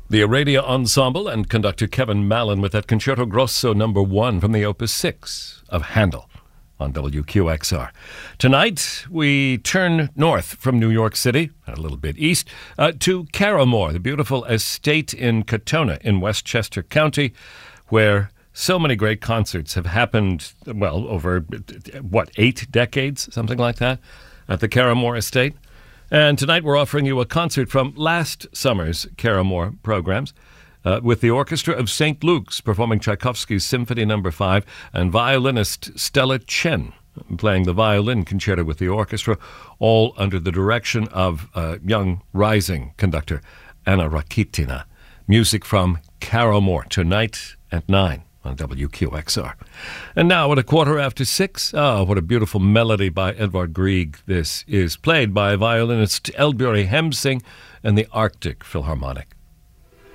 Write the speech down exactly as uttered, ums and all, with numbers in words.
The Aradia Ensemble and conductor Kevin Mallon with that Concerto Grosso number one from the Opus six of Handel on W Q X R. Tonight, we turn north from New York City, and a little bit east, uh, to Carramore, the beautiful estate in Katonah in Westchester County, where so many great concerts have happened, well, over, what, eight decades, something like that, at the Carramore estate. And tonight we're offering you a concert from last summer's Carramore programs uh, with the Orchestra of Saint Luke's performing Tchaikovsky's Symphony Number five and violinist Stella Chen playing the violin concerto with the orchestra, all under the direction of uh, young rising conductor Anna Rakitina. Music from Carramore tonight at nine. On W Q X R. And now at a quarter after six, oh, what a beautiful melody by Edvard Grieg. This is played by violinist Eldbjørg Hemsing and the Arctic Philharmonic.